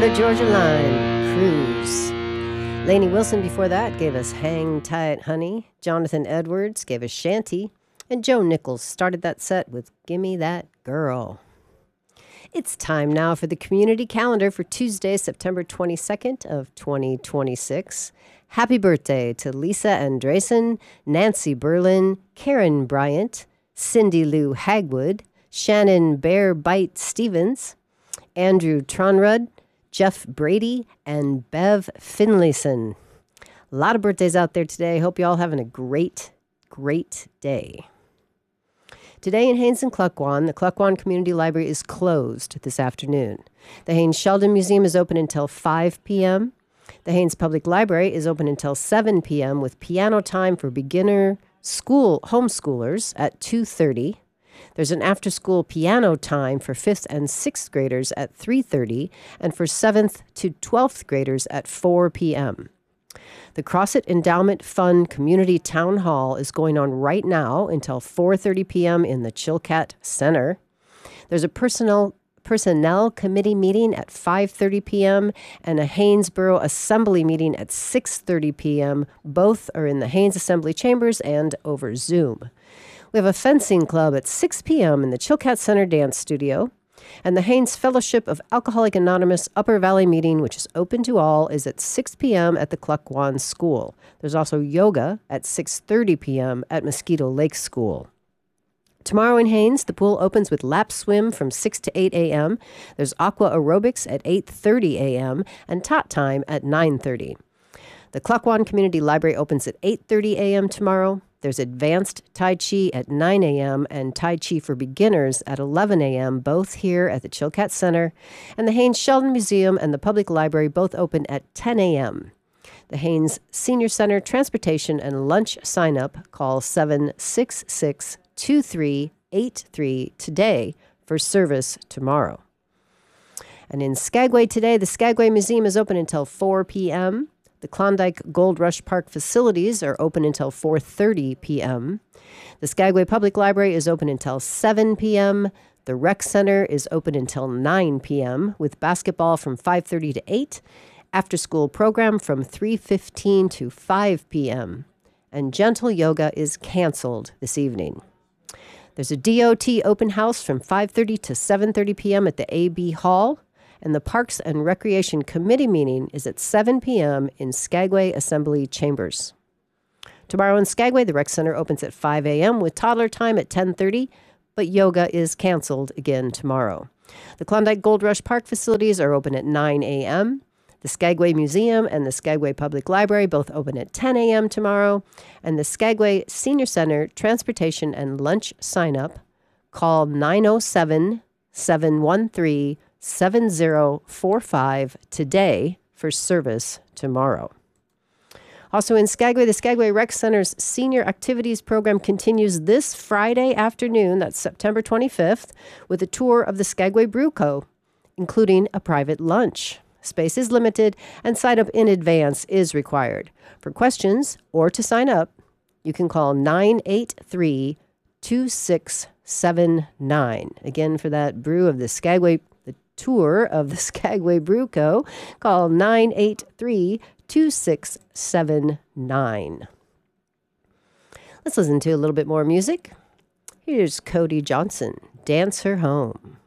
Florida Georgia Line, Cruise. Lainey Wilson before that gave us Hang Tight Honey. Jonathan Edwards gave us Shanty. And Joe Nichols started that set with Gimme That Girl. It's time now for the community calendar for Tuesday, September 22nd of 2026. Happy birthday to Lisa Andresen, Nancy Berlin, Karen Bryant, Cindy Lou Hagwood, Shannon Bear Bite Stevens, Andrew Tronrud, Jeff Brady, and Bev Finlayson. A lot of birthdays out there today. Hope you all having a great, great day. Today in Haines and Cluckwan, the Cluckwan Community Library is closed this afternoon. The Haines Sheldon Museum is open until 5 p.m. The Haines Public Library is open until 7 p.m. with piano time for beginner school homeschoolers at 2:30. There's an after-school piano time for 5th and 6th graders at 3:30 and for 7th to 12th graders at 4 p.m. The Crosset Endowment Fund Community Town Hall is going on right now until 4:30 p.m. in the Chilkat Center. There's a personnel committee meeting at 5:30 p.m. and a Haynesboro Assembly meeting at 6:30 p.m. Both are in the Haines Assembly chambers and over Zoom. We have a fencing club at 6 p.m. in the Chilkat Center Dance Studio. And the Haines Fellowship of Alcoholic Anonymous Upper Valley meeting, which is open to all, is at 6 p.m. at the Cluckwan School. There's also yoga at 6:30 p.m. at Mosquito Lake School. Tomorrow in Haines, the pool opens with lap swim from 6 to 8 a.m. There's aqua aerobics at 8:30 a.m. and tot time at 9:30. The Cluckwan Community Library opens at 8:30 a.m. tomorrow. There's advanced Tai Chi at 9 a.m. and Tai Chi for beginners at 11 a.m., both here at the Chilkat Center. And the Haines Sheldon Museum and the Public Library both open at 10 a.m. The Haines Senior Center Transportation and Lunch Sign-up, call 766-2383 today for service tomorrow. And in Skagway today, the Skagway Museum is open until 4 p.m., The Klondike Gold Rush Park facilities are open until 4:30 p.m. The Skagway Public Library is open until 7 p.m. The Rec Center is open until 9 p.m. with basketball from 5:30 to 8, after-school program from 3:15 to 5 p.m. And gentle yoga is canceled this evening. There's a DOT open house from 5:30 to 7:30 p.m. at the AB Hall. And the Parks and Recreation Committee meeting is at 7 p.m. in Skagway Assembly Chambers. Tomorrow in Skagway, the Rec Center opens at 5 a.m. with toddler time at 10:30, but yoga is canceled again tomorrow. The Klondike Gold Rush Park facilities are open at 9 a.m. The Skagway Museum and the Skagway Public Library both open at 10 a.m. tomorrow. And the Skagway Senior Center Transportation and Lunch Sign-up, call 907-713-7045 today for service tomorrow. Also in Skagway, the Skagway Rec Center's Senior Activities Program continues this Friday afternoon, that's September 25th, with a tour of the Skagway Brew Co., including a private lunch. Space is limited and sign-up in advance is required. For questions or to sign up, you can call 983-2679. Again, for that brew of the Skagway tour of the Skagway Brew Co., call 983-2679. Let's listen to a little bit more music. Here's Cody Johnson, Dance Her Home.